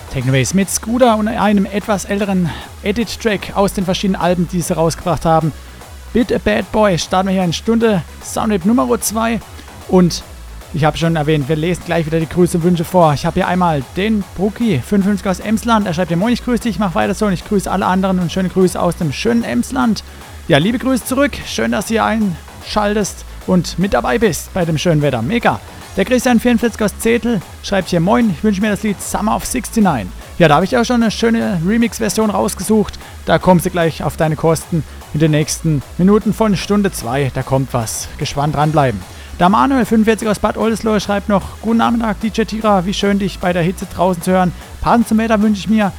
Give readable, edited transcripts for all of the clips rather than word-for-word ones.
Technobase mit Scooter und einem etwas älteren Edit-Track aus den verschiedenen Alben, die sie rausgebracht haben. Bit a Bad Boy starten wir hier in Stunde Soundwave Nummer 2 und ich habe schon erwähnt, wir lesen gleich wieder die Grüße und Wünsche vor. Ich habe hier einmal den Brucki 55 aus Emsland. Er schreibt hier: Moin, ich grüße dich, mach weiter so und ich grüße alle anderen und schöne Grüße aus dem schönen Emsland. Ja, liebe Grüße zurück. Schön, dass du hier einschaltest und mit dabei bist bei dem schönen Wetter. Mega. Der Christian 44 aus Zetel schreibt hier: Moin, ich wünsche mir das Lied Summer of 69. Ja, da habe ich auch schon eine schöne Remix-Version rausgesucht. Da kommst du gleich auf deine Kosten in den nächsten Minuten von Stunde 2. Da kommt was. Gespannt dranbleiben. Der Manuel 45 aus Bad Oldesloe schreibt noch: Guten Nachmittag, DJ Tira, wie schön dich bei der Hitze draußen zu hören. Passend zum Wetter wünsche ich mir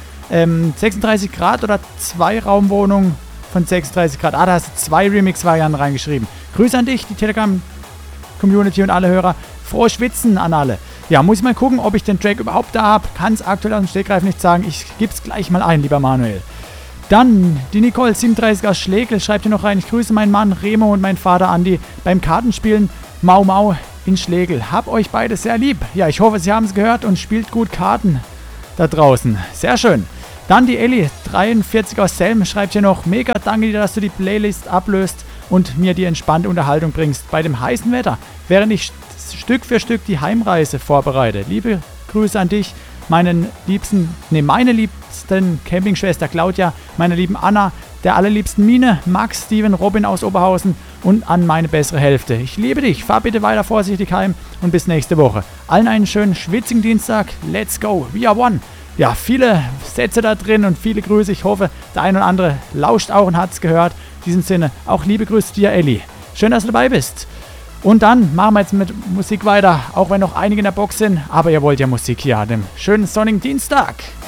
36 Grad oder 2 Raumwohnungen von 36 Grad. Da hast du 2 Remix-Varianten reingeschrieben. Grüße an dich, die Telegram-Community und alle Hörer. Frohes Schwitzen an alle. Ja, muss ich mal gucken, ob ich den Track überhaupt da habe. Kann es aktuell aus dem Stegreif nicht sagen. Ich gebe es gleich mal ein, lieber Manuel. Dann die Nicole 37 aus Schlegel schreibt hier noch rein: Ich grüße meinen Mann Remo und meinen Vater Andi beim Kartenspielen Mau Mau in Schlegel. Hab euch beide sehr lieb. Ja, ich hoffe, Sie haben es gehört und spielt gut Karten da draußen. Sehr schön. Dann die Elli 43 aus Selm schreibt hier noch: Mega, danke dir, dass du die Playlist ablöst und mir die entspannte Unterhaltung bringst bei dem heißen Wetter, während ich Stück für Stück die Heimreise vorbereite. Liebe Grüße an dich, meine liebsten Campingschwester Claudia, meine lieben Anna, der allerliebsten Mine, Max, Steven, Robin aus Oberhausen und an meine bessere Hälfte. Ich liebe dich, fahr bitte weiter vorsichtig heim und bis nächste Woche. Allen einen schönen schwitzigen Dienstag. Let's go, we are one. Ja, viele Sätze da drin und viele Grüße. Ich hoffe, der ein oder andere lauscht auch und hat es gehört. In diesem Sinne, auch liebe Grüße dir, Elli. Schön, dass du dabei bist. Und dann machen wir jetzt mit Musik weiter, auch wenn noch einige in der Box sind. Aber ihr wollt ja Musik hier an dem schönen sonnigen Dienstag.